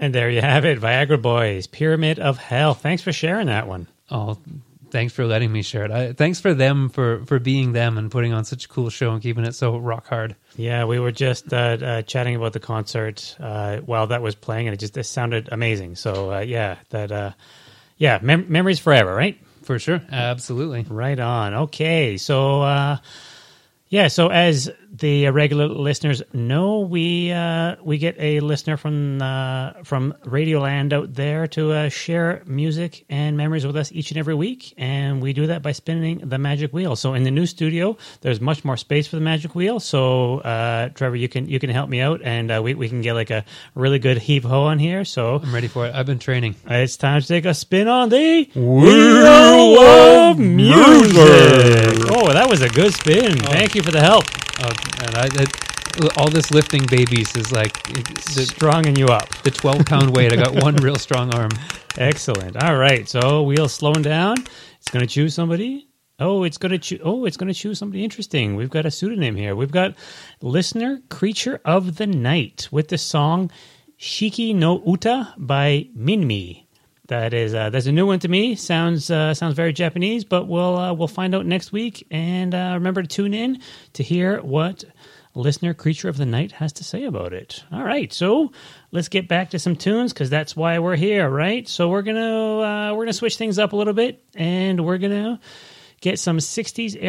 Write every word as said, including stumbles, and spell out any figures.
And there you have it, Viagra Boys, Pyramid of Hell. Thanks for sharing that one. Oh, thanks for letting me share it. I, thanks for them for, for being them and putting on such a cool show and keeping it so rock hard. Yeah, we were just uh, uh, chatting about the concert uh, while that was playing, and it just it sounded amazing. So uh, yeah, that uh, yeah, mem- memories forever, right? For sure, absolutely. Right on. Okay, so uh, yeah, so as the regular listeners know, we uh, we get a listener from uh, from Radioland out there to uh, share music and memories with us each and every week, and we do that by spinning the magic wheel. So in the new studio, there's much more space for the magic wheel. So uh, Trevor, you can you can help me out, and uh, we we can get like a really good heave ho on here. So I'm ready for it. I've been training. It's time to take a spin on the wheel of music. Oh, that was a good spin. Oh. Thank you for the help. Uh, and I, it, all this lifting babies is like it, the, Stronging you up. the twelve pound weight. I got one real strong arm. Excellent. All right. So wheel's slowing down. It's going to choose somebody. Oh, it's going to choose. Oh, it's going to choose somebody interesting. We've got a pseudonym here. We've got listener Creature of the Night with the song Shiki no Uta by Minmi. That is uh, that's a new one to me. Sounds uh, sounds very Japanese, but we'll uh, we'll find out next week. And uh, remember to tune in to hear what listener Creature of the Night has to say about it. All right, so let's get back to some tunes because that's why we're here, right? So we're gonna uh, we're gonna switch things up a little bit, and we're gonna get some sixties